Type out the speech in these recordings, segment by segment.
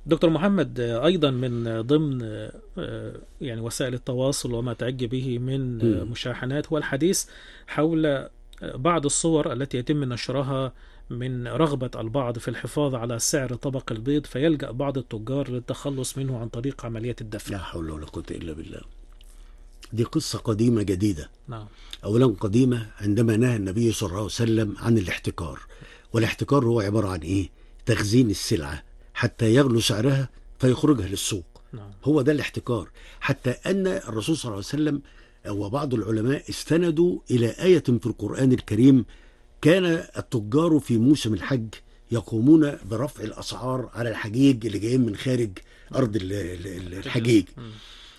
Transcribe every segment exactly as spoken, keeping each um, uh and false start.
دكتور محمد، أيضا من ضمن يعني وسائل التواصل وما تعج به من مم. مشاحنات هو الحديث حول بعض الصور التي يتم نشرها من رغبة البعض في الحفاظ على سعر طبق البيض، فيلجأ بعض التجار للتخلص منه عن طريق عملية الدفع. لا حول ولا قوة إلا بالله. دي قصة قديمة جديدة. نعم. أولا قديمة عندما نهى النبي صلى الله عليه وسلم عن الاحتكار. والاحتكار هو عبارة عن إيه؟ تخزين السلعة حتى يغلو سعرها فيخرجها للسوق. نعم. هو ده الاحتكار. حتى أن الرسول صلى الله عليه وسلم وبعض العلماء استندوا إلى آية في القرآن الكريم: كان التجار في موسم الحج يقومون برفع الأسعار على الحجيج اللي جايين من خارج أرض ال- ال- الحجيج. مم.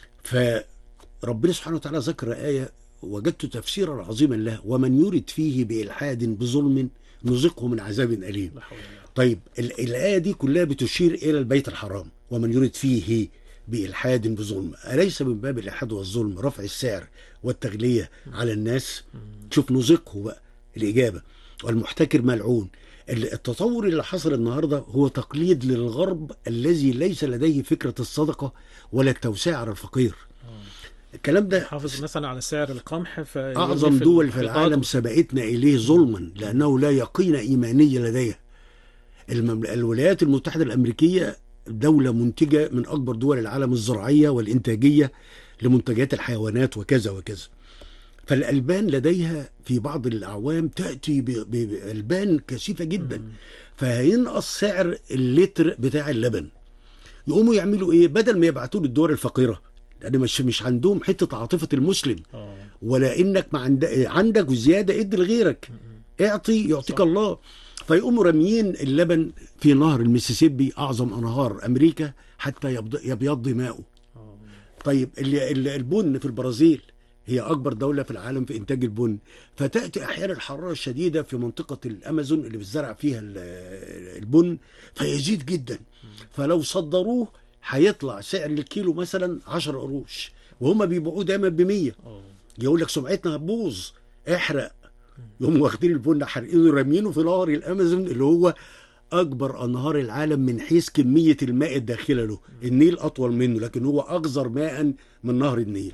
فربنا سبحانه وتعالى ذكر آية وجدت تفسيرا عظيما لها: ومن يرد فيه بإلحاد بظلم نذقه من عذاب أليم. لا حول ولا قوة. طيب ال- الآية دي كلها بتشير إلى البيت الحرام. ومن يرد فيه بإلحاد بظلم، أليس من باب الإلحاد والظلم رفع السعر والتغلية على الناس؟ شوف نذقه بقى الإجابة. والمحتكر ملعون. ال- التطور اللي حصل النهاردة هو تقليد للغرب الذي ليس لديه فكرة الصدقة ولا التوسعة على الفقير. الكلام ده حافظ مثلا على سعر القمح، فيرمي أعظم في دول في المحيطات العالم و- سبقتنا إليه ظلما لأنه لا يقين إيماني لديها. الممل... الولايات المتحدة الأمريكية دولة منتجة من أكبر دول العالم الزراعية والإنتاجية لمنتجات الحيوانات وكذا وكذا. فالألبان لديها في بعض الأعوام تأتي ب- ب- بألبان كثيفة جدا. فهينقص سعر اللتر بتاع اللبن. يقوموا يعملوا إيه؟ بدل ما يبعتوه للدول الفقيرة، لأن مش مش عندهم حتة عاطفة المسلم، آه. ولا انك ما عند... عندك وزياده ادي لغيرك، اعطي يعطيك صح. الله. فيقوموا راميين اللبن في نهر المسيسيبي اعظم انهار امريكا حتى يبض... يبيض ماؤه. آه. طيب ال- ال- البن في البرازيل هي اكبر دوله في العالم في انتاج البن. فتاتي احيانا الحراره الشديده في منطقه الامازون اللي بتزرع فيها ال- البن فيزيد جدا. فلو صدروه هيطلع سعر الكيلو مثلا عشرة قروش وهم بيبيعوه دايما ب مية. آه. يقول لك سمعتنا هتبوظ، احرق. يقوموا واخدين البن حارقينه رامينه في نهر الامازون اللي هو اكبر انهار العالم من حيث كميه الماء الداخله له. النيل اطول منه لكن هو اغزر ماء من نهر النيل.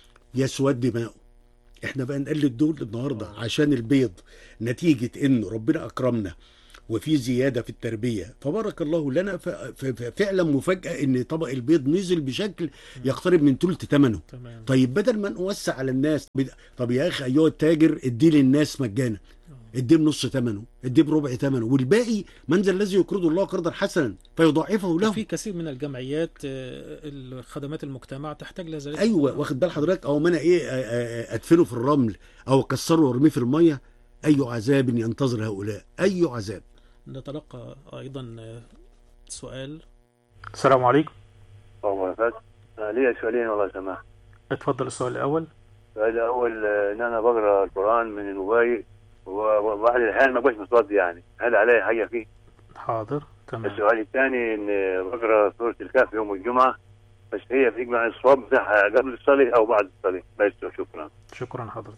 يسود ماءه. احنا بقى نقلد دول النهارده عشان البيض، نتيجه انه ربنا اكرمنا وفي زياده في التربيه فبارك الله لنا. ف- ف- ففعلا مفاجاه ان طبق البيض نزل بشكل يقترب من ثلث ثمنه. تمام. طيب بدل ما نوسع على الناس، بد- طب يا اخي ايها التاجر ادي للناس مجانا، ادي بنص ثمنه، ادي بربع ثمنه، والباقي من ذا الذي يقرض الله قرضا حسنا فيضاعفه له. وفي كثير من الجمعيات، آه، الخدمات المجتمع تحتاج لذلك. ايوه واخد بال حضرتك. او ما انا ايه، آه، آه، ادفنه في الرمل او اكسره وارميه في الميه. اي عذاب ينتظر هؤلاء، اي عذاب. نتلقى أيضا آه، سؤال. السلام عليكم. الله يبارك. لي سؤالين والله سماح. اتفضل السؤال الأول. السؤال الأول، آه، إن أنا بقرأ القرآن من الموبايل وبعض الأحيان ما بقاش متوضي، يعني هل عليه حاجة فيه؟ حاضر. تمام. السؤال الثاني إن بقرأ سورة الكهف يوم الجمعة، بس هي بتجمع الصواب بتاعها قبل الصلاة أو بعد الصلاة. بس شكرا. شكرا حضرتك.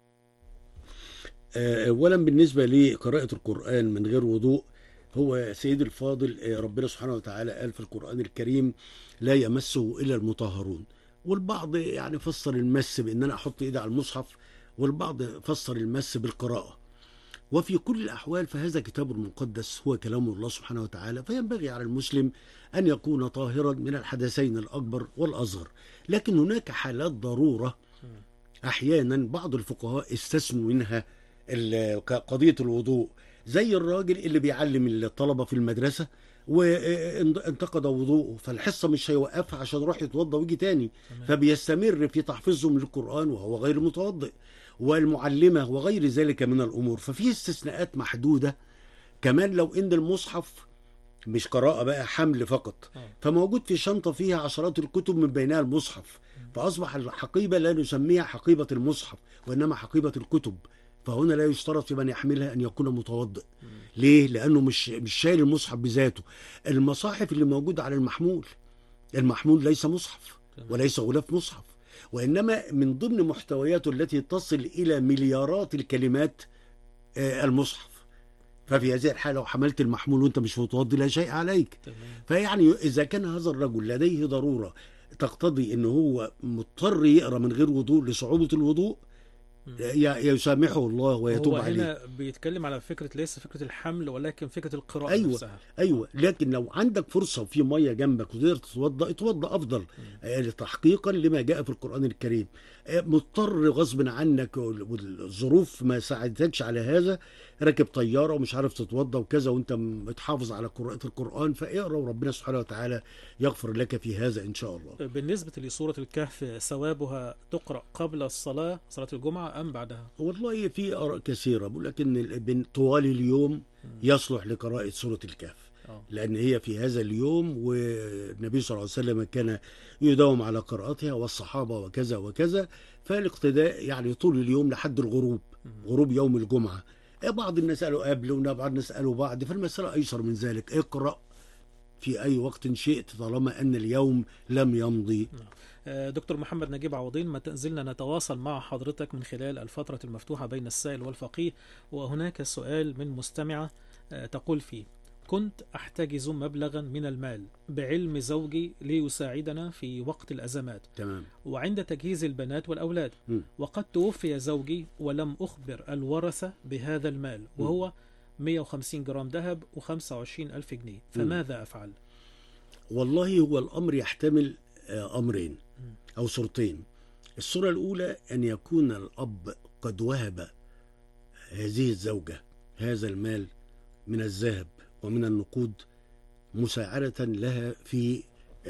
آه، اولا بالنسبه لقراءه القران من غير وضوء، هو سيد الفاضل، آه، ربنا سبحانه وتعالى قال في القران الكريم: لا يمسه الا المطهرون. والبعض يعني فسر المس بان انا احط ايدي على المصحف، والبعض فسر المس بالقراءه. وفي كل الاحوال فهذا كتاب مقدس هو كلام الله سبحانه وتعالى، فينبغي على المسلم ان يكون طاهرا من الحدثين الاكبر والاصغر. لكن هناك حالات ضروره احيانا بعض الفقهاء استثنوا منها ال- قضيه الوضوء، زي الراجل اللي بيعلم الطلبه في المدرسه وانتقد وضوءه فالحصه مش هيوقفها عشان يروح يتوضا ويجي تاني، فبيستمر في تحفيظهم للقران وهو غير متوضئ، والمعلمه وغير ذلك من الامور. ففي استثناءات محدوده. كمان لو ان المصحف مش قراءة بقى، حمل فقط، فموجود في شنطة فيها عشرات الكتب من بينها المصحف، فأصبح الحقيبة لا نسميها حقيبة المصحف وإنما حقيبة الكتب. فهنا لا يشترط في من يحملها أن يكون متوضئ. ليه؟ لأنه مش مش شايل المصحف بذاته. المصاحف اللي موجودة على المحمول، المحمول ليس مصحف وليس غلاف مصحف، وإنما من ضمن محتوياته التي تصل إلى مليارات الكلمات آه، المصحف. ففي هذه الحالة لو حملت المحمول وانت مش متوضي لا شيء عليك. تمام. فيعني إذا كان هذا الرجل لديه ضرورة تقتضي ان هو مضطر يقرأ من غير وضوء لصعوبة الوضوء، ي- يسامحه الله ويتوب هو عليه. هنا بيتكلم على فكرة، ليس فكرة الحمل ولكن فكرة القراءة أيوة. نفسها. ايوه، لكن لو عندك فرصه وفي ميه جنبك وتقدر تتوضا اتوضا افضل، آه، تحقيقا لما جاء في القران الكريم. آه، مضطر غصب عنك وال- والظروف ما ساعدتكش على هذا، راكب طياره ومش عارف تتوضا وكذا وانت متحافظ على قراءه القران، فاقرا وربنا سبحانه وتعالى يغفر لك في هذا ان شاء الله. بالنسبة لسورة الكهف، ثوابها تقرأ قبل الصلاة، صلاة الجمعة، أم بعدها؟ والله في اراء كثيره بقول لك ان ال- طوال اليوم يصلح لقراءه سوره الكهف، آه. لأن هي في هذا اليوم والنبي صلى الله عليه وسلم كان يداوم على قراءتها والصحابة وكذا وكذا، فالاقتداء يعني طول اليوم لحد الغروب، غروب يوم الجمعة. بعض الناس قالوا قبل وبعض الناس قالوا بعد، فالمسألة أيسر من ذلك، اقرأ في أي وقت شئت طالما أن اليوم لم يمضي. آه، دكتور محمد نجيب عوضين، ما زلنا نتواصل مع حضرتك من خلال الفترة المفتوحة بين السائل والفقيه، وهناك سؤال من مستمعة آه، تقول فيه: كنت أحتجز مبلغا من المال بعلم زوجي ليساعدنا في وقت الأزمات تمام. وعند تجهيز البنات والأولاد، م. وقد توفي زوجي ولم أخبر الورثة بهذا المال، وهو مئة وخمسين جرام ذهب وخمسة وعشرين ألف جنيه، فماذا أفعل؟ والله هو الأمر يحتمل آه، أمرين أو صورتين. الصورة الأولى أن يكون الأب قد وهب هذه الزوجة هذا المال من الذهب ومن النقود مساعدة لها في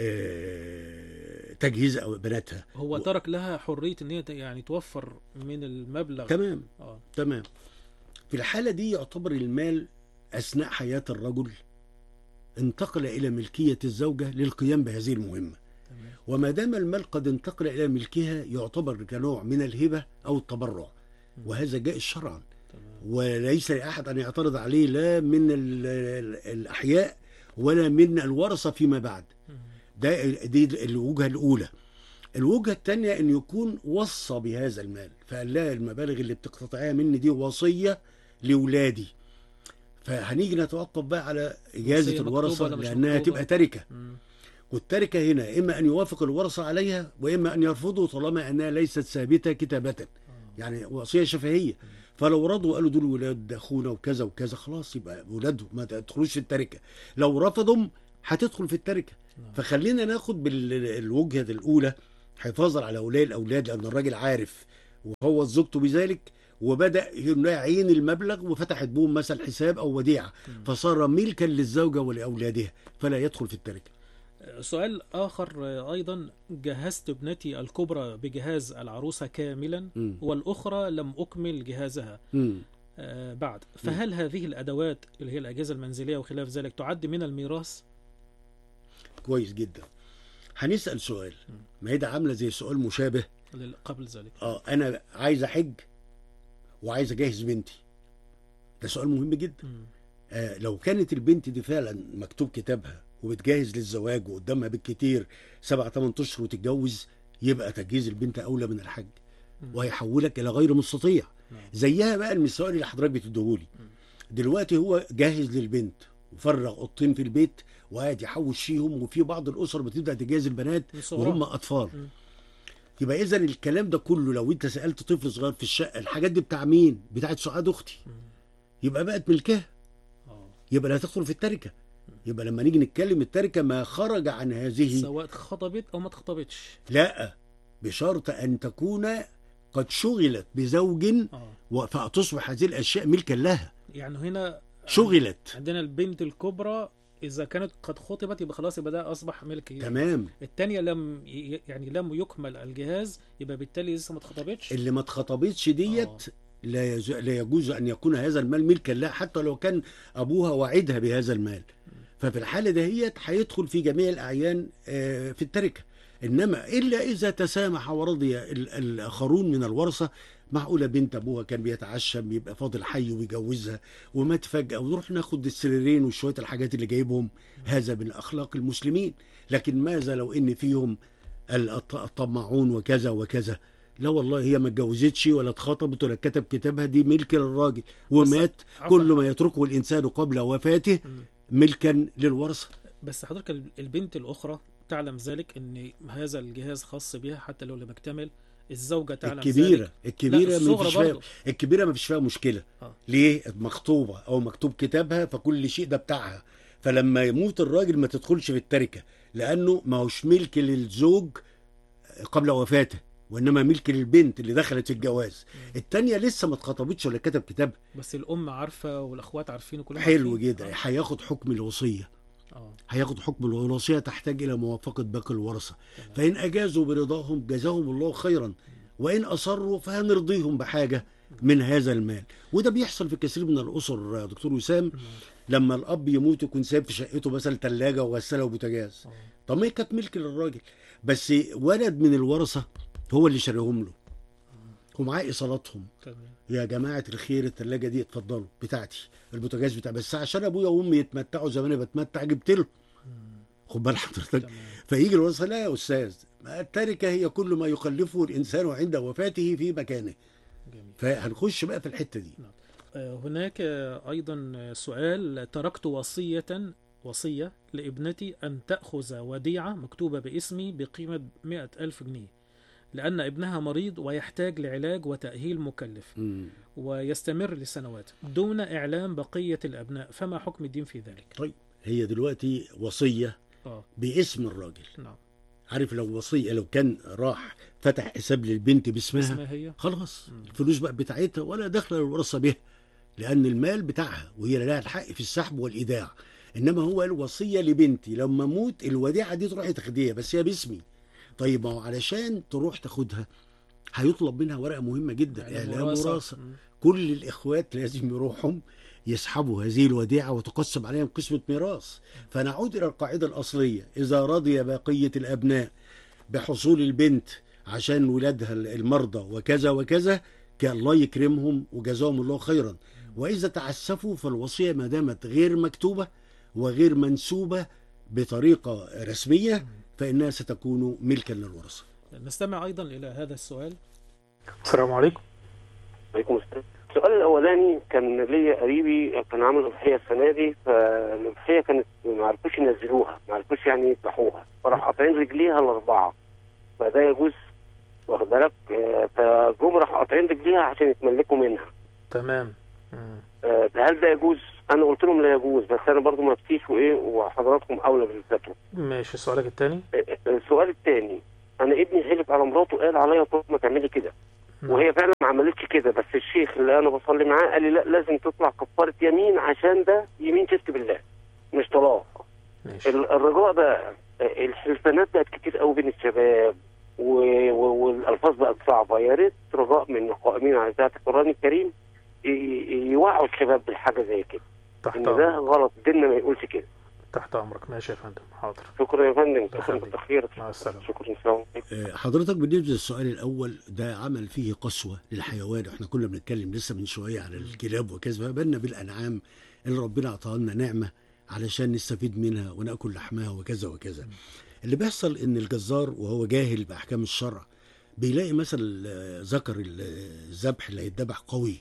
آه، تجهيز أو بناتها. هو و... ترك لها حرية ان هي يعني توفر من المبلغ. تمام. آه. تمام. في الحالة دي يعتبر المال أثناء حياة الرجل انتقل إلى ملكية الزوجة للقيام بهذه المهمة. تمام. وما دام المال قد انتقل إلى ملكها يعتبر كنوع من الهبة أو التبرع، وهذا جائز شرعا، وليس لأحد أن يعترض عليه لا من ال- ال- الأحياء ولا من الورثة فيما بعد. ده دي الوجهة الأولى. الوجهة الثانية أن يكون وصى بهذا المال، فقال لها المبالغ اللي بتقتطعها مني دي وصية لولادي، فهنيجي نتوقف بقى على إجازة وصية الورثة مكتوبة ولا مش لأنها مكتوبة؟ تبقى تركة. مم. والتركة هنا إما أن يوافق الورثة عليها وإما أن يرفضوا طالما أنها ليست ثابتة كتابة، يعني وصية شفهية. فلو رضوا قالوا دول ولاد أخونا وكذا وكذا خلاص يبقى ولادهم ما تدخلوش في التركة، لو رفضوا هتدخل في التركة. فخلينا ناخد بالوجهة الأولى حفاظا على أولياء الأولاد، لأن الراجل عارف وهو زوجته بذلك وبدأ يعين المبلغ وفتحت بهم مثلا حساب أو وديعة فصار ملكا للزوجة ولأولادها فلا يدخل في التركة. سؤال آخر أيضا: جهزت ابنتي الكبرى بجهاز العروسة كاملا م. والأخرى لم أكمل جهازها م. آه بعد، فهل هذه الأدوات اللي هي الأجهزة المنزلية وخلاف ذلك تعد من الميراث؟ كويس جدا. هنسأل سؤال، ما هي ده عاملة زي سؤال مشابه قبل ذلك. اه أنا عايز أحج وعايز أجهز بنتي، ده سؤال مهم جدا. م. آه لو كانت البنت دي فعلا مكتوب كتابها وبتجهز للزواج وقدامها بالكتير سبع ثمان اشهر وتتجوز، يبقى تجهيز البنت اولى من الحج وهيحولك الى غير مستطيع. زيها بقى المثال اللي حضرتك بتديهولي دلوقتي، هو جاهز للبنت وفرغ اوضتين في البيت وقاعد يحوش فيهم، وفي بعض الاسر بتبدا تجهز البنات وهم اطفال. م. يبقى اذا الكلام ده كله لو انت سالت طفل صغير في الشقه الحاجات دي بتاع مين؟ بتاعت سعاد اختي، يبقى بقت ملكها، يبقى لا تدخل في التركه. يبقى لما نيجي نتكلم التركه ما خرج عن هذه، سواء خطبت او ما اتخطبتش، لا بشرط ان تكون قد شغلت بزوج آه. فتصبح هذه الاشياء ملكا لها. يعني هنا شغلت. عندنا البنت الكبرى اذا كانت قد خطبت يبقى خلاص يبقى ده اصبح ملك. تمام. الثانيه لم يعني لم يكمل الجهاز يبقى بالتالي لسه ما اتخطبتش. اللي ما اتخطبتش ديت آه. لا لا يجوز ان يكون هذا المال ملكا لها حتى لو كان ابوها وعدها بهذا المال. ففي الحالة دهيت هيدخل في جميع الأعيان في التركة. إنما إلا إذا تسامح ورضي الآخرون من الورثة، معقولة بنت أبوها كان بيتعشم يبقى فاضل حي ويجوزها ومات فجأة ونروح ناخد السريرين وشوية الحاجات اللي جايبهم، هذا من أخلاق المسلمين. لكن ماذا لو إن فيهم الطمعون وكذا وكذا، لا والله هي ما اتجوزتش ولا اتخطبت ولا كتب كتابها، دي ملك للراجل ومات. عفواً. كل ما يتركه الانسان قبل وفاته مم. ملكا للورثه. بس حضرتك ال- البنت الأخرى تعلم ذلك أن هذا الجهاز خاص بها حتى لو لم يكتمل. الزوجة تعلم الكبيره ذلك. الكبيره لا، ما الصغرى فيش فيها برضه. الكبيره ما فيش فيها مشكله. آه. ليه؟ مخطوبه او مكتوب كتابها، فكل شيء ده بتاعها. فلما يموت الراجل ما تدخلش في التركه، لانه ما هوش ملك للزوج قبل وفاته، وانما ملك للبنت اللي دخلت في الجواز. التانية لسه ما اتخطبتش ولا كتب كتابها. بس الأم عارفة والأخوات عارفين وكلهم حلو عارفين. جدا. آه. هياخد حكم الوصيه. آه. هياخد حكم الوصيه، تحتاج الى موافقه باقي الورثه. تمام. فان اجازوا برضاهم جزاهم الله خيرا، وان اصروا فهنرضيهم بحاجه من هذا المال. وده بيحصل في كثير من الاسر يا دكتور وسام. مم. لما الاب يموت يكون سايب في شقته مثلا ثلاجه وغساله وبوتاجاز. آه. طب ما هي كانت ملك للراجل، بس ولد من الورثه هو اللي شاريهم له ومعاه ايصالاتهم. تمام. يا جماعه الخير الثلاجه دي اتفضلوا بتاعتي، البوتاجاز بتاع، بس عشان ابويا وامي يتمتعوا زي ما انا بتمتع جبت له. مم. خد بال حضرتك. تمام. فيجي الورثه: لا يا استاذ، ما التركه هي كل ما يخلفه الانسان عند وفاته في مكانه. جميل. فهنخش بقى في الحته دي. آه، هناك آه، أيضا آه، سؤال: تركت وصية وصية لابنتي أن تأخذ وديعة مكتوبة باسمي بقيمة مئة ألف جنيه، لأن ابنها مريض ويحتاج لعلاج وتأهيل مكلف مم. ويستمر لسنوات دون إعلام بقية الأبناء، فما حكم الدين في ذلك؟ طيب، هي دلوقتي وصيه آه. باسم الراجل. نعم. عارف لو وصيه، لو كان راح فتح حساب للبنت باسمها، اسمها هي. خلاص مم. الفلوس بقى بتاعتها ولا دخل الورثه بها، لان المال بتاعها وهي لها الحق في السحب والايداع. انما هو الوصيه لبنتي لما اموت الوديعه دي تروحي تاخديها بس هي باسمي. طيب ما هو علشان تروح تاخدها هيطلب منها ورقه مهمه جدا، يعني اعلام وراثة. وراثه. مم. كل الاخوات لازم يروحوا يسحبوا هذه الوديعه وتقسم عليهم قسمه ميراث. فنعود الى القاعده الاصليه: اذا رضي بقيه الابناء بحصول البنت عشان ولادها المرضى وكذا وكذا، كان الله يكرمهم وجزاهم الله خيرا. واذا تعسفوا فالوصيه ما دامت غير مكتوبه وغير منسوبه بطريقه رسميه فانها ستكون ملكا للورثه. نستمع أيضا إلى هذا السؤال. السلام عليكم. عليكم السلام. السؤال الاولاني: كان ليا قريبي كان عامل اضحيه السنه دي، فالاضحيه كانت ما عرفوش ينزلوها، ما عرفوش يعني يذبحوها، فراح قاطعين رجليها الاربعه. فده يجوز؟ واخد بالك؟ آه، فجم راح قاطعين رجليها عشان يتملكوا منها. تمام. آه، هل ده يجوز؟ انا قلت لهم لا يجوز، بس انا برضو ما افتيش وايه، وحضراتكم اولى بالفتوى. ماشي. سؤالك الثاني. آه، السؤال الثاني: انا ابني حلف على مراته، قال عليا طول ما تعملي كده، وهي فعلا ما عملتش كده، بس الشيخ اللي انا بصلي معاه قال لي لا، لازم تطلع كفاره يمين عشان ده يمين شرك بالله مش طلاق. ماشي. ال- الرجاء بقى، آه، الحلفانات بقت كتير قوي بين الشباب و- و- والالفاظ بقت صعبه. يا ريت رجاء من القائمين على ذات القران الكريم ي- ي- يوعوا الشباب بالحاجه زي كده، تحت ان ده أمرك. غلط، ديننا ما يقولش كده. تحت أمرك. ماشي يا فندم. حاضر. شكرا يا فندم، شكرا يخليك. كتر خيرك. مع السلامة. شكرا. السلام عليكم. آه، حضرتك بالنسبه للسؤال الاول ده عمل فيه قسوه للحيوان. احنا كنا بنتكلم لسه من شويه على الكلاب وكذا، فبالنا بالانعام اللي ربنا اعطاها لنا نعمه علشان نستفيد منها وناكل لحمها وكذا وكذا. اللي بيحصل ان الجزار وهو جاهل باحكام الشرع بيلاقي مثلا آه، ذكر الذبح اللي هيتذبح قوي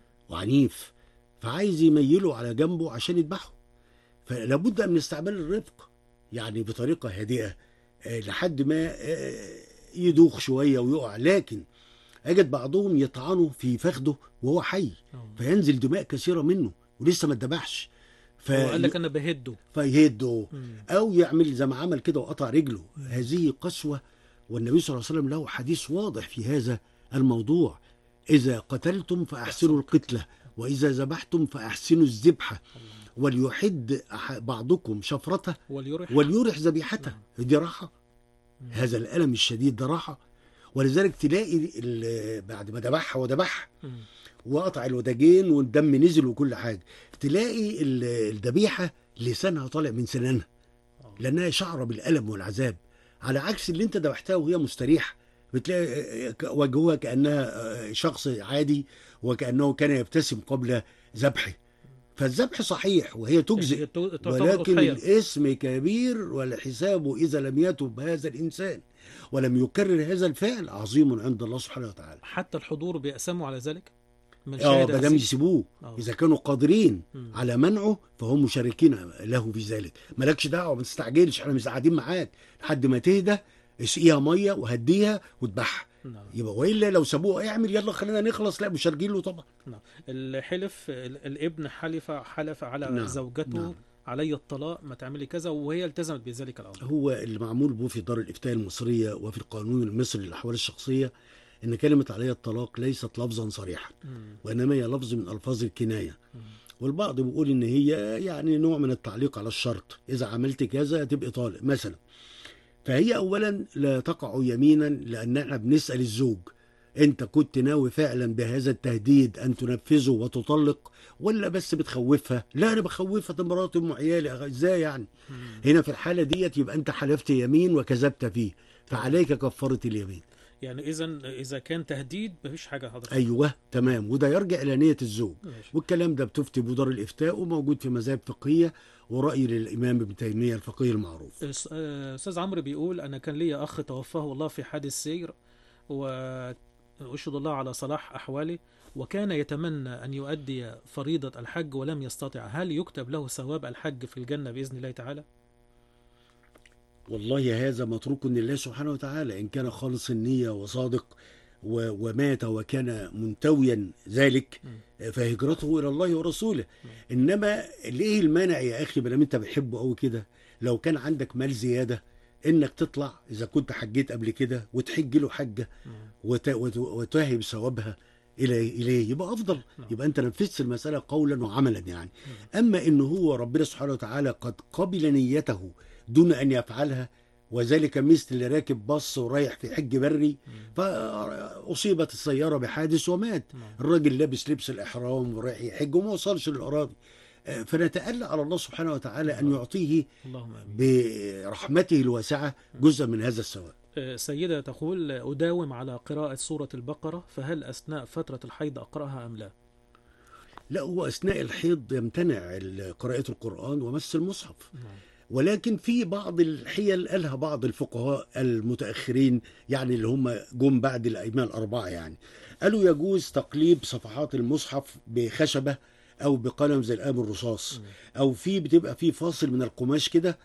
وعنيف، فعايز يميله على جنبه عشان يذبحه. فلابد من استعمال الرفق، يعني بطريقه هادئه آه، لحد ما آه، يدوخ شويه ويقع. لكن اجد بعضهم يطعنه في فخده وهو حي فينزل دماء كثيره منه ولسه ما اتذبحش، ف... هو قال لك أنا بهده. فيهده مم. او يعمل زي ما عمل كده وقطع رجله. هذه قسوه، والنبي صلى الله عليه وسلم له حديث واضح في هذا الموضوع: اذا قتلتم فاحسنوا القتله واذا ذبحتم فاحسنوا الذبحه وليحد أح- بعضكم شفرته وليرح. وليرح ذبيحته. دي راحه، هذا الالم الشديد ده راحه. ولذلك تلاقي ال- بعد ما ذبحها وذبحها مم. وقطع الوداجين والدم نزل وكل حاجه، تلاقي ال- الذبيحه لسانها طالع من سنانها لانها شعره بالالم والعذاب، على عكس اللي انت ذبحتها وهي مستريحه بتلاقي وجهها كانها شخص عادي وكانه كان يبتسم قبل ذبحه. فالذبح صحيح وهي تجزئ، هي تو- تعتبر ولكن أضحية. الاسم كبير والحساب اذا لم يتب هذا الانسان ولم يكرر هذا الفعل عظيم عند الله سبحانه وتعالى. حتى الحضور بيقسموا على ذلك من اه شاهد ما دام هذه؟ يسيبوه، آه. اذا كانوا قادرين مم. على منعه فهم مشاركين له في ذلك. مالكش دعوه، ما تستعجلش، احنا مش قاعدين معاك لحد ما تهدى، اسقيها ميه وهديها وذبحها. نعم. يبقى والا لو سابوه اعمل يلا خلينا نخلص، لا مشاركين له طبعا. نعم. الحلف ال- الابن حلف حلف على نعم. زوجته نعم. علي الطلاق، ما تعملي كذا، وهي التزمت بذلك الامر. هو اللي معمول به في دار الافتاء المصريه وفي القانون المصري للاحوال الشخصيه ان كلمه علي الطلاق ليست لفظا صريحا، مم. وانما هي لفظ من الفاظ الكنايه. مم. والبعض بيقول ان هي يعني نوع من التعليق على الشرط، اذا عملت كذا تبقى طالق مثلا. فهي اولا لا تقع يمينا، لان احنا بنسال الزوج انت كنت ناوي فعلا بهذا التهديد ان تنفذه وتطلق، ولا بس بتخوفها؟ لا انا بخوفها، ده مراتي ام عيالي، ازاي يعني؟ مم. هنا في الحاله ديت يبقى انت حلفت يمين وكذبت فيه، فعليك كفاره اليمين. يعني اذا اذا كان تهديد مفيش حاجه حضرتك. ايوه تمام، وده يرجع الى نيه الزوج. ماشي. والكلام ده بتفتي بدار الافتاء وموجود في مذاهب فقهيه، ورأي للامام ابن تيميه الفقيه المعروف. أس- آه، استاذ عمرو بيقول انا كان لي اخ توفاه الله في حادث سير، واشهد الله على صلاح احواله، وكان يتمنى ان يؤدي فريضه الحج ولم يستطع، هل يكتب له ثواب الحج في الجنه باذن الله تعالى؟ والله هذا متروك لله سبحانه وتعالى، إن كان خالص النية وصادق و- ومات وكان منتويا ذلك فهجرته إلى الله ورسوله. إنما ليه المانع يا أخي ما أنت بتحبه أوي كده؟ لو كان عندك مال زيادة إنك تطلع إذا كنت حجيت قبل كده وتحج له حجة وت- وت- وتهب ثوابها إلى إليه، يبقى أفضل. يبقى أنت نفذت المسألة قولا وعملا يعني. أما إنه هو ربنا سبحانه وتعالى قد قبل نيته دون أن يفعلها، وذلك مثل اللي راكب باص ورايح في حج بري فأصيبت السيارة بحادث ومات، الراجل لابس لبس الإحرام ورايح يحج وما وصلش للأراضي. فنتألى على الله سبحانه وتعالى أن يعطيه اللهم امين. برحمته الواسعة جزء من هذا الثواب. آه، سيدة تقول أداوم على قراءة سورة البقرة، فهل أثناء فترة الحيض أقرأها أم لا؟ لا، هو أثناء الحيض يمتنع قراءة القرآن ومس المصحف، نعم. ولكن في بعض الحيل قالها بعض الفقهاء المتأخرين يعني اللي هم جم بعد الأئمة الأربعة، يعني قالوا يجوز تقليب صفحات المصحف بخشبة أو بقلم زي القلم الرصاص، أو في بتبقى في فاصل من القماش كده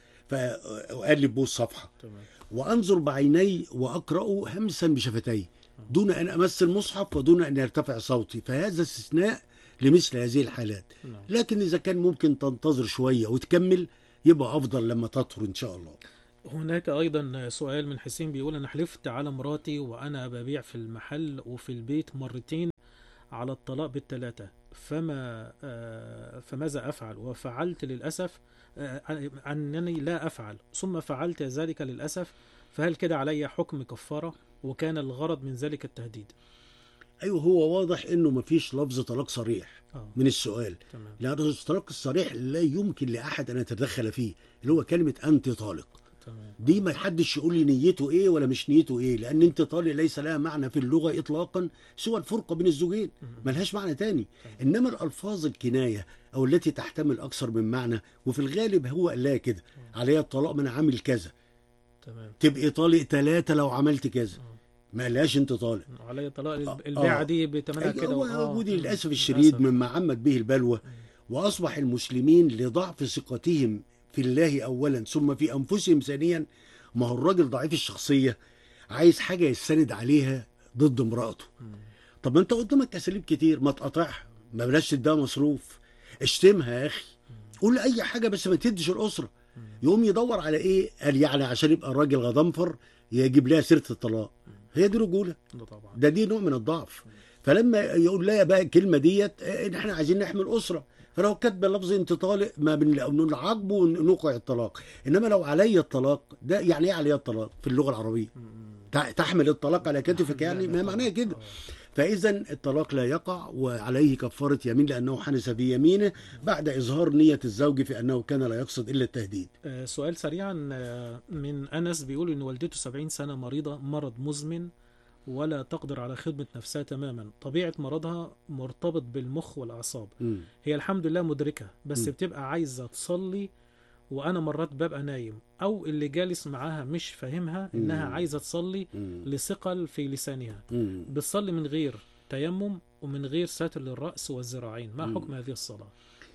فأقلب به الصفحة تمام. وأنظر بعيني وأقرأ همسا بشفتي دون أن أمس المصحف ودون أن يرتفع صوتي، فهذا استثناء لمثل هذه الحالات. نعم. لكن إذا كان ممكن تنتظر شوية وتكمل يبقى أفضل لما تطهر إن شاء الله. هناك أيضا سؤال من حسين بيقول أنا حلفت على مراتي وأنا ببيع في المحل وفي البيت مرتين على الطلاق بالثلاثة، فما آه، فماذا أفعل؟ وفعلت للأسف آه، أنني لا أفعل، ثم فعلت ذلك للأسف، فهل كده علي حكم كفارة؟ وكان الغرض من ذلك التهديد. أيوه، هو واضح إنه مفيش لفظ طلاق صريح آه. من السؤال، تمام. لأن الطلاق الصريح لا يمكن لأحد أن يتدخل فيه، اللي هو كلمة أنت طالق. تمام. دي ما حدش يقول لي نيته ايه ولا مش نيته ايه، لان انت طالق ليس لها معنى في اللغه اطلاقا سوى الفرقه بين الزوجين، ملهاش معنى تاني. انما الالفاظ الكنايه او التي تحتمل اكثر من معنى، وفي الغالب هو قال لها كده عليها الطلاق ما انا عامل كذا، تمام. تبقي طالق ثلاثه لو عملت كذا، ما قالهاش انت طالق. علي طلاق آه. البيعة دي بتمنها كده. هو آه. ودي مم. للاسف الشديد للأسف. مما عمت به البلوى، واصبح المسلمين لضعف ثقتهم في الله اولا ثم في انفسهم ثانيا. ما هو الراجل ضعيف الشخصيه عايز حاجه يستند عليها ضد امراته. طب ما انت قدامك اساليب كتير، ما تقاطعها، ما بلاش تديها مصروف، اشتمها يا اخي، قول اي حاجه بس ما تديش الاسره. يقوم يدور على ايه؟ قال يعني عشان يبقى الراجل غضنفر يجيب لها سيره الطلاق. هي دي رجوله؟ ده طبعا. ده دي نوع من الضعف. فلما يقول لها بقى الكلمه ديت ان احنا عايزين نحمل اسره، فلو كاتب لفظ انت طالق ما بنعاقبه ونوقع الطلاق. انما لو علي الطلاق ده يعني ايه علي الطلاق في اللغه العربيه؟ تحمل الطلاق على كتفك، يعني ما معناه كده. فاذا الطلاق لا يقع وعليه كفاره يمين لانه حنس في يمينه بعد اظهار نيه الزوج في انه كان لا يقصد الا التهديد. آه، سؤال سريعا آه، من أنس بيقول إن والدته سبعين سنة مريضة مرض مزمن ولا تقدر على خدمة نفسها تماما، طبيعة مرضها مرتبط بالمخ والأعصاب، م. هي الحمد لله مدركة بس م. بتبقى عايزة تصلي وانا مرات ببقى نايم، او اللي جالس معاها مش فاهمها انها مم. عايزه تصلي مم. لثقل في لسانها، مم. بتصلي من غير تيمم ومن غير ساتر للراس والذراعين، ما مم. حكم هذه الصلاه؟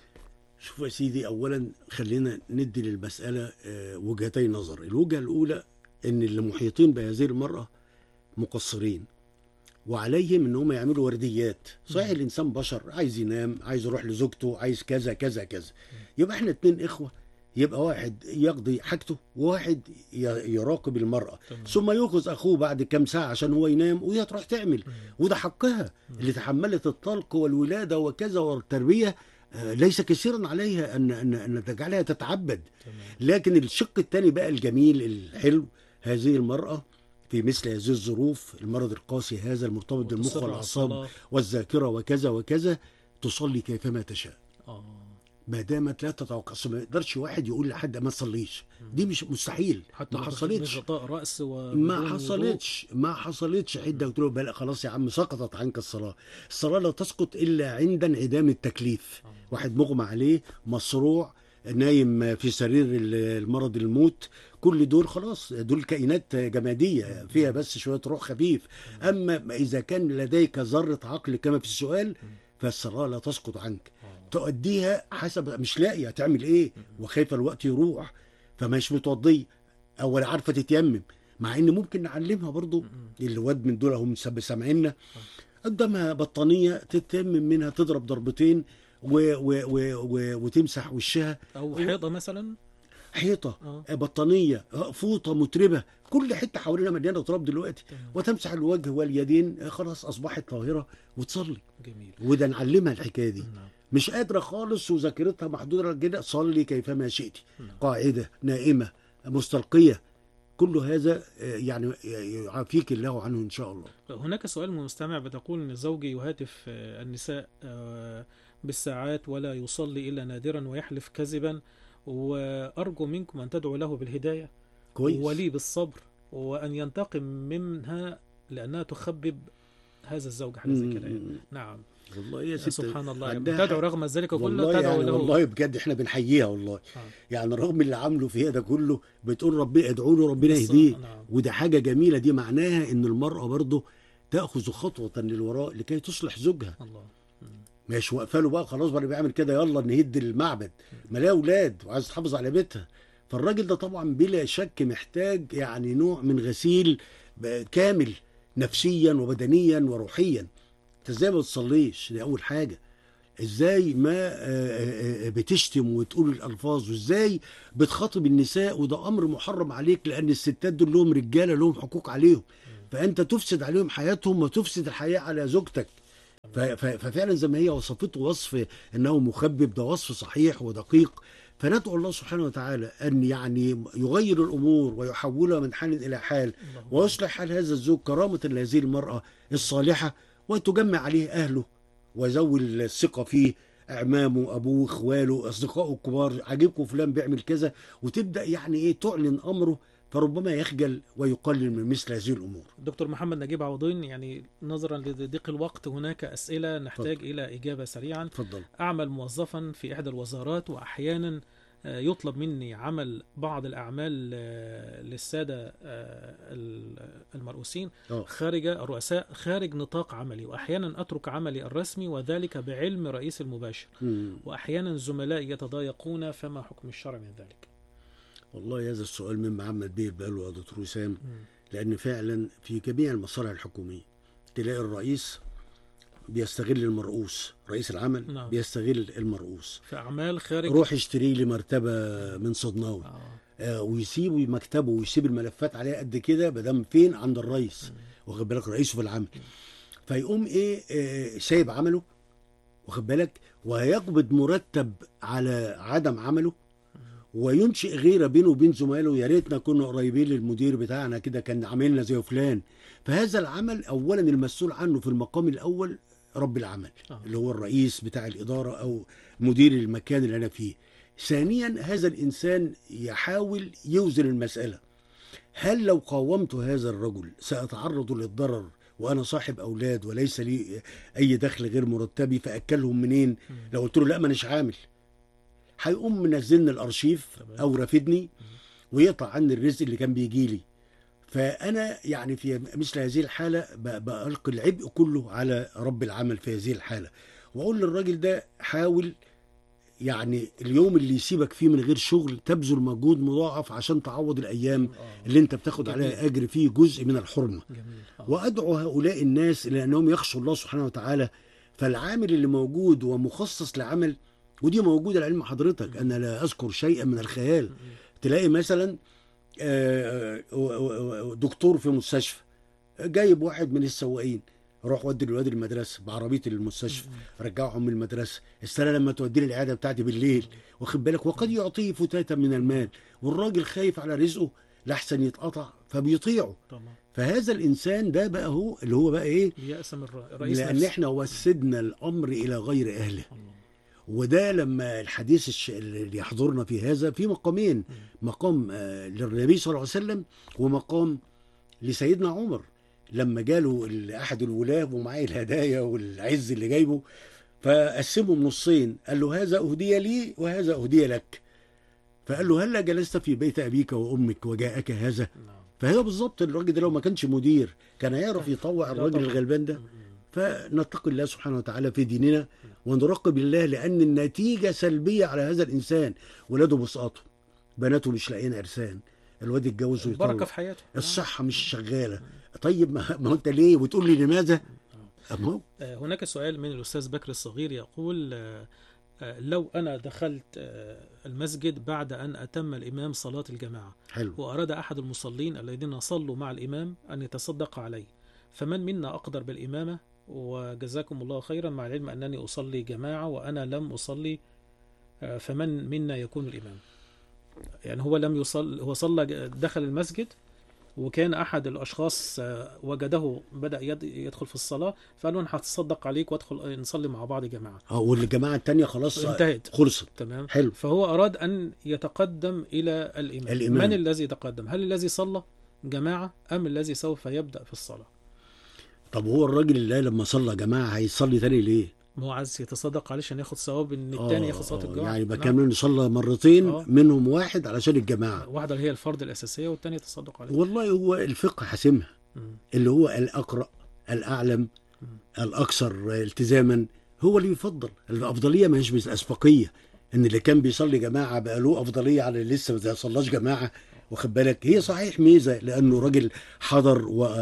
شوف يا سيدي، اولا خلينا ندي للمساله آه، وجهتي نظر. الوجهه الاولى ان اللي محيطين بهذه المراه مقصرين، وعليهم ان هم يعملوا ورديات. صحيح الانسان بشر، عايز ينام، عايز يروح لزوجته، عايز كذا كذا كذا. يبقى احنا اتنين اخوه، يبقى واحد يقضي حاجته وواحد ي- يراقب المرأة، تمام. ثم يأخذ أخوه بعد كام ساعة عشان هو ينام وهي تروح تعمل. وده حقها اللي تحملت الطلق والولادة وكذا والتربية. آه، ليس كثيرا عليها أن أن أن تجعلها تتعبد. تمام. لكن الشق الثاني بقى الجميل الحلو، هذه المرأة في مثل هذه الظروف، المرض القاسي هذا المرتبط بالمخ وتصر على والأعصاب الصلاة. والذاكرة وكذا وكذا، تصلي كيفما تشاء. اه ما دامت لا تتوقع. أصل ما يقدرش واحد يقول لحد ما تصليش، دي مش مستحيل. حتى ما لو حصلتش، غطاء راس و ما حصلتش ما حصلتش عده. قلت له بلا خلاص يا عم، سقطت عنك الصلاه. الصلاه لا تسقط الا عند انعدام التكليف. واحد مغمى عليه، مصروع، نايم في سرير المرض الموت، كل دول خلاص، دول كائنات جماديه فيها بس شويه روح خفيف. اما اذا كان لديك ذره عقل كما في السؤال، فالصلاه لا تسقط عنك. تؤديها حسب، مش لاقي هتعمل ايه وخايفه الوقت يروح، فمش متوضيه او ولا عارفه تتيمم. مع ان ممكن نعلمها برضو، الواد من دول هم سامعيننا، قدامها بطانيه تتيمم منها، تضرب ضربتين و و و و وتمسح وشها. او حيطه مثلا، حيطه، آه. بطانيه، فوطه متربه، كل حته حوالينا مليانه تراب دلوقتي، تمام. وتمسح الوجه واليدين، خلاص اصبحت طاهره وتصلي. جميل. وده نعلمها الحكايه دي. نعم. مش قادره خالص وذاكرتها محدوده كده، صلي كيفما شئت. نعم. قاعده، نائمه، مستلقيه، كل هذا آه، يعني يعافيك الله عنه ان شاء الله. هناك سؤال من مستمع بتقول ان زوجي يهاتف آه، النساء آه، بالساعات ولا يصلي الا نادرا ويحلف كذبا، وارجو منكم ان تدعوا له بالهدايه كويس. ولي بالصبر وان ينتقم منها لانها تخبب هذا الزوج على مم. ذكر الآية. نعم. والله يا ست، سبحان الله، عندها تدعو حق. رغم ذلك كله، والله تدعو يعني له. والله بجد احنا بنحييها والله. آه. يعني رغم اللي عامله فيها ده كله، بتقول ربي ادعوا له ربنا بالص- يهديه. نعم. وده حاجه جميله. دي معناها ان المراه برضه تاخذ خطوه للوراء لكي تصلح زوجها. الله. مش واقفه له بقى خلاص بقى بيعمل كده يلا نهد المعبد، ما لها اولاد وعايز تحافظ على بيتها. فالراجل ده طبعا بلا شك محتاج يعني نوع من غسيل كامل، نفسيا وبدنيا وروحيا. انت ازاي ما بتصليش؟ دي اول حاجه. ازاي ما آه، آه، بتشتم وتقول الالفاظ، وازاي بتخاطب النساء، وده امر محرم عليك، لان الستات دول لهم رجاله لهم حقوق عليهم، فانت تفسد عليهم حياتهم وتفسد الحياه على زوجتك. ف- ف- ففعلا زي ما هي وصفته وصف انه مخبب، ده وصف صحيح ودقيق. فندعو الله سبحانه وتعالى ان يعني يغير الامور ويحولها من حال الى حال، ويصلح حال هذا الزوج كرامه لهذه المراه الصالحه، وتجمع عليه اهله وذوي الثقه فيه، اعمامه، ابوه، اخواله، اصدقائه الكبار، عجبكم فلان بيعمل كذا، وتبدا يعني ايه تعلن امره، فربما يخجل ويقلل من مثل هذه الامور. دكتور محمد نجيب عوضين، يعني نظرا لضيق الوقت هناك أسئلة نحتاج فضل. إلى إجابة سريعا. اتفضل. أعمل موظفا في إحدى الوزارات، وأحيانا آه، يطلب مني عمل بعض الأعمال آه، للسادة آه، المرؤوسين اه خارج الرؤساء خارج نطاق عملي، وأحيانا أترك عملي الرسمي وذلك بعلم رئيس المباشر، مم. وأحيانا زملائي يتضايقون، فما حكم الشرع من ذلك؟ والله هذا السؤال من محمد بيه بقاله يا دكتور وسام، مم. لأن فعلا في جميع المصالح الحكومية تلاقي الرئيس بيستغل المرؤوس، رئيس العمل نعم. بيستغل المرؤوس. في أعمال خارج. روح اشتري لي مرتبة من صدناوي، آه. آه ويسيب مكتبه ويسيب الملفات عليها قد كده، بدم فين؟ عند الرئيس، واخد بالك، رئيسه في العمل. فيقوم ايه آه سايب عمله، واخد بالك، وهيقبض مرتب على عدم عمله، وينشئ غيره بينه وبين زمايله، يا ريتنا كنا قريبين للمدير بتاعنا كده كان عاملنا زي فلان. فهذا العمل اولا المسؤول عنه في المقام الاول رب العمل، آه. اللي هو الرئيس بتاع الاداره او مدير المكان اللي انا فيه. ثانيا هذا الانسان يحاول يوزن المساله، هل لو قاومت هذا الرجل ساتعرض للضرر وانا صاحب اولاد وليس لي اي دخل غير مرتبي، فاكلهم منين؟ لو قلت له لا ما اناش عامل، هيقوم منزلني الارشيف تمام. او رافدني ويقطع عني الرزق اللي كان بيجي لي. فانا يعني في مثل هذه الحاله ب- بلقي العبء كله على رب العمل في هذه الحاله، واقول للراجل ده حاول يعني اليوم اللي يسيبك فيه من غير شغل تبذل مجهود مضاعف عشان تعوض الايام آه. اللي انت بتاخد جميل. عليها اجر فيه جزء من الحرمه. جميل. آه. وادعو هؤلاء الناس الى انهم يخشوا الله سبحانه وتعالى. فالعامل اللي موجود ومخصص لعمل، ودي موجوده لعلم حضرتك، انا لا اذكر شيئا من الخيال. تلاقي مثلا آه، آه، دكتور في مستشفى جايب واحد من السواقين، روح ودي الولاد المدرسه بعربيه المستشفى، رجعهم من المدرسه، استنى لما تودي لي العياده بتاعتي بالليل، واخد بالك، وقد يعطيه فتاتا من المال، والراجل خايف على رزقه لحسن يتقطع فبيطيعه. طبعا. فهذا الانسان ده بقى هو اللي هو بقى ايه؟ يأس من الر- الرئيس لان نفسه. احنا وسدنا الامر الى غير اهله. الله. وده لما الحديث الش- اللي يحضرنا في هذا في مقامين، مقام آه، للنبي صلى الله عليه وسلم ومقام لسيدنا عمر لما جاله ال- احد الولاة ومعاه الهدايا والعز اللي جايبه، فقسمهم نصين، قال له هذا اهدي لي وهذا اهدي لك. فقال له هلا جلست في بيت ابيك وامك وجاءك هذا؟ نعم. فهي بالظبط الراجل ده لو ما كانش مدير كان هيعرف يطوع لا الراجل طبعا. الغلبان ده. م- م. فنتقي الله سبحانه وتعالى في ديننا ونراقب الله، لأن النتيجة سلبية على هذا الإنسان. ولاده بسقطوا، بناته مش لاقيين عرسان، الواد اتجوز البركة ويطلق، في حياته. الصحة مش شغالة. طيب ما ما هو أنت ليه وتقول لي لماذا؟ أما هو آه، هناك سؤال من الأستاذ بكر الصغير يقول آه، آه، لو أنا دخلت آه، المسجد بعد أن أتم الإمام صلاة الجماعة حلو. وأراد أحد المصلين الذين صلوا مع الإمام أن يتصدق عليه، فمن منا أقدر بالإمامة؟ وجزاكم الله خيرا، مع العلم أنني أصلي جماعة وأنا لم أصلي، آه، فمن منا يكون الإمام؟ يعني هو لم يصل، هو صلى دخل المسجد وكان أحد الأشخاص آه، وجده بدأ يد- يدخل في الصلاة، فقال له أنا هتصدق عليك وادخل نصلي مع بعض جماعة. اه والجماعة التانية خلاص انتهت. خلصت. تمام. حلو. فهو أراد أن يتقدم إلى الإمام. الإمام. من الذي يتقدم؟ هل الذي صلى جماعة أم الذي سوف يبدأ في الصلاة؟ طب هو الراجل اللي لما صلى جماعة هيصلي تاني ليه؟ ما هو عايز يتصدق عليه عشان ياخد ثواب ان الثاني ياخد صلاة آه، الجماعة. يعني يبقى نعم. كمان صلى مرتين، آه. منهم واحد علشان الجماعة. واحدة اللي هي الفرض الأساسية والثانية يتصدق عليه. والله هو الفقه حاسمها، مم. اللي هو الأقرأ الأعلم الأكثر التزاما هو اللي يفضل. الأفضلية ما هيش بالأسبقية، إن اللي كان بيصلي جماعة بقى له أفضلية على اللي لسه ما صلاش جماعة. واخد بالك، هي صحيح ميزة لأنه راجل حضر و...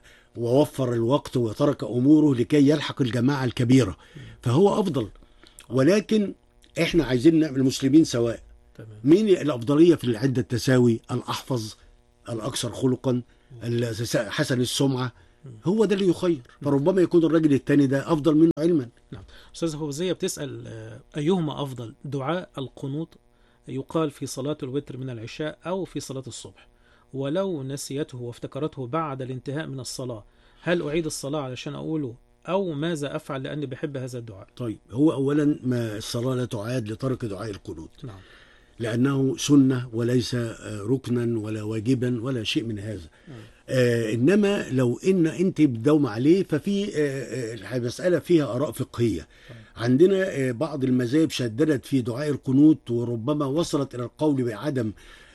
ووفر الوقت وترك أموره لكي يلحق الجماعة الكبيرة، فهو أفضل. ولكن إحنا عايزين نعمل المسلمين سواء. تمام. مين الأفضلية في العدة التساوي؟ الأحفظ، الأكثر خلقا، حسن السمعة، هو ده اللي يخير. فربما يكون الراجل التاني ده أفضل منه علما. نعم. أستاذ فوزية بتسأل آه، أيهما أفضل، دعاء القنوط يقال في صلاة الوتر من العشاء أو في صلاة الصبح، ولو نسيته وافتكرته بعد الانتهاء من الصلاة هل أعيد الصلاة علشان أقوله أو ماذا أفعل لأني بحب هذا الدعاء؟ طيب هو أولا ما الصلاة لا تعاد لترك دعاء القنوت، نعم. لأنه سنة وليس آه، ركنا ولا واجبا ولا شيء من هذا. آه إنما لو إن أنت بتداوم عليه ففي آه آه، المسألة فيها آراء فقهية. عندنا آه بعض المذاهب شددت في دعاء القنوت وربما وصلت إلى القول بعدم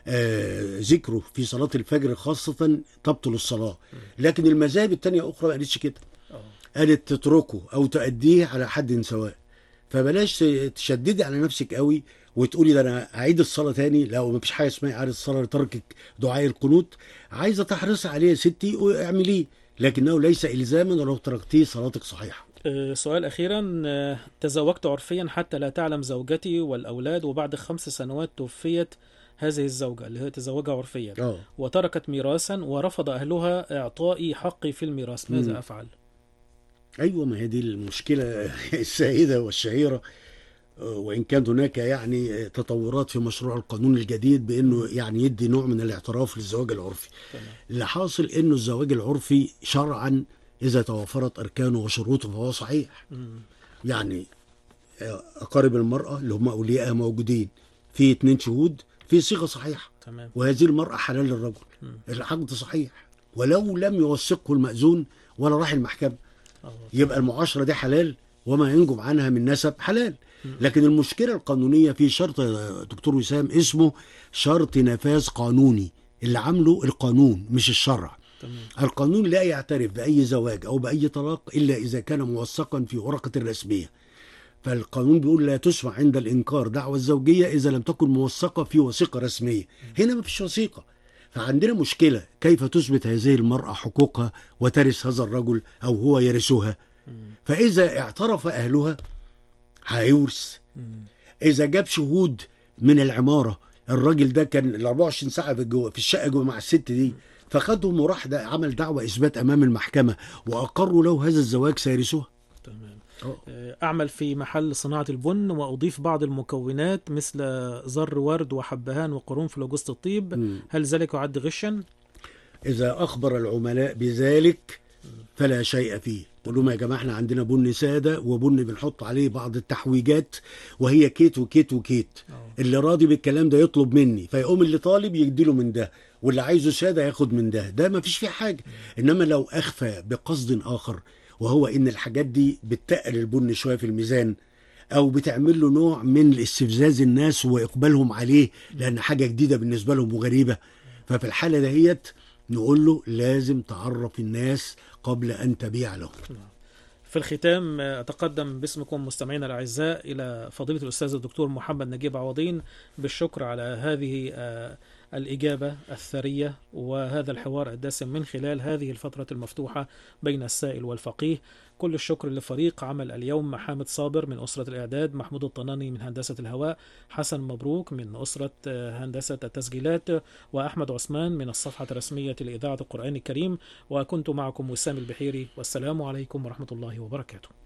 آه ذكره في صلاة الفجر خاصة تبطل الصلاة. لكن المذاهب التانية أخرى ما قالتش كده، آه. قالت تتركه أو تأديه على حد سواء. فبلاش تشددي على نفسك قوي وتقولي ده انا هعيد الصلاه تاني. لا، ومفيش حاجه اسمها اعاده الصلاه لتركك دعاء القنوت. عايزه تحرصي عليه يا ستي واعمليه، لكنه ليس الزاما، ولو تركتيه صلاتك صحيحه. آه، سؤال أخيرا، آه، تزوجت عرفيا حتى لا تعلم زوجتي والأولاد، وبعد خمس سنوات توفيت هذه الزوجة اللي هي تزوجها عرفيا اه وتركت ميراثا ورفض أهلها إعطائي حقي في الميراث، ماذا مم. أفعل؟ ايوه، ما هي دي المشكله السائده والشهيره. وان كان هناك يعني تطورات في مشروع القانون الجديد بانه يعني يدي نوع من الاعتراف للزواج العرفي. تمام. اللي حاصل انه الزواج العرفي شرعا اذا توفرت اركانه وشروطه فهو صحيح. مم. يعني اقارب المراه اللي هم اوليائها موجودين، في اتنين شهود، في صيغه صحيحه، تمام. وهذه المراه حلال للرجل. مم. العقد صحيح ولو لم يوثقه المأذون ولا راح المحكمه، آه. يبقى المعاشره دي حلال وما ينجم عنها من نسب حلال. لكن المشكلة القانونية في شرط يا دكتور وسام اسمه شرط نفاذ قانوني، اللي عامله القانون مش الشرع. تمام. القانون لا يعترف بأي زواج أو بأي طلاق إلا إذا كان موثقا في ورقة الرسمية. فالقانون بيقول لا تسمع عند الإنكار دعوى الزوجية إذا لم تكن موثقة في وثيقة رسمية. هنا ما فيش وثيقة، فعندنا مشكلة كيف تثبت هذه المرأة حقوقها وترث هذا الرجل أو هو يرثها. فإذا اعترف أهلها هيورث. إذا جاب شهود من العمارة، الراجل ده كان ال أربعة وعشرين ساعة في جوه في الشقة جوه مع الست دي، فخدهم وراح ده عمل دعوة إثبات أمام المحكمة وأقروا له هذا الزواج، سيرثوها. تمام. أعمل في محل صناعة البن وأضيف بعض المكونات مثل زر ورد وحبهان وقرنفل وجوز الطيب، م. هل ذلك يعد غشا؟ إذا أخبر العملاء بذلك فلا شيء فيه. قول لهم يا جماعة احنا عندنا بن سادة وبن بنحط عليه بعض التحويجات وهي كيت وكيت وكيت. أوه. اللي راضي بالكلام ده يطلب مني، فيقوم اللي طالب يديله من ده، واللي عايزه سادة ياخد من ده. ده ما فيش فيه حاجة. إنما لو أخفى بقصد آخر، وهو إن الحاجات دي بتقل البن شوية في الميزان، أو بتعمل له نوع من استفزاز الناس وإقبالهم عليه لأن حاجة جديدة بالنسبة لهم وغريبة، ففي الحالة دهيت نقول له لازم تعرف الناس قبل أن تبيع لهم. في الختام أتقدم باسمكم مستمعينا الأعزاء إلى فضيلة الأستاذ الدكتور محمد نجيب عوضين بالشكر على هذه الإجابة الثرية وهذا الحوار الدسم من خلال هذه الفترة المفتوحة بين السائل والفقيه. كل الشكر لفريق عمل اليوم: حامد صابر من أسرة الإعداد، محمود الطناني من هندسة الهواء، حسن مبروك من أسرة هندسة التسجيلات، وأحمد عثمان من الصفحة الرسمية لإذاعة القرآن الكريم. وكنت معكم وسام البحيري، والسلام عليكم ورحمة الله وبركاته.